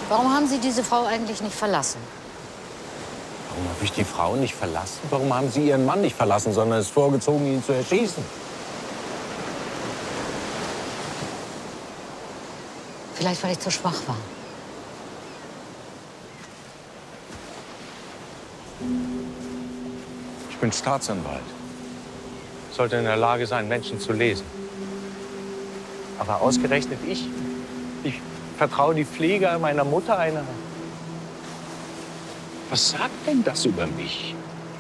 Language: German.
Warum haben Sie diese Frau eigentlich nicht verlassen? Warum habe ich die Frau nicht verlassen? Warum haben Sie Ihren Mann nicht verlassen, sondern es vorgezogen, ihn zu erschießen? Vielleicht, weil ich zu schwach war. Ich bin Staatsanwalt. Ich sollte in der Lage sein, Menschen zu lesen. Aber ausgerechnet ich vertraue die Pflege meiner Mutter einer. Was sagt denn das über mich?